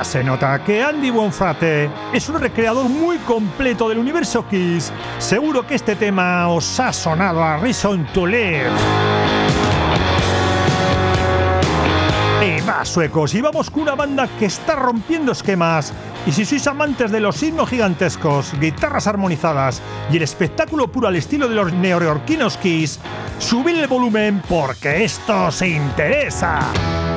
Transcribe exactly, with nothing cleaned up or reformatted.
se nota que Andy Buonfrate es un recreador muy completo del universo Kiss. Seguro que este tema os ha sonado a Reason to Live. Y va, suecos, y vamos con una banda que está rompiendo esquemas. Y si sois amantes de los himnos gigantescos, guitarras armonizadas y el espectáculo puro al estilo de los neoyorquinos Kiss, subid el volumen porque esto se interesa.